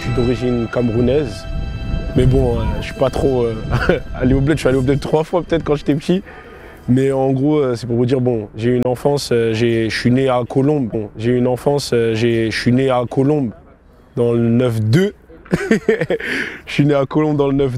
suis d'origine camerounaise. Mais bon, je suis pas trop allé au bled. Je suis allé au bled 3 fois peut-être quand j'étais petit. Mais en gros, c'est pour vous dire, bon, j'ai eu une enfance, je suis né à Colombes. Bon, j'ai eu une enfance, je suis né à Colombes dans le 9-2. Je suis né à Colombes dans le 9-2.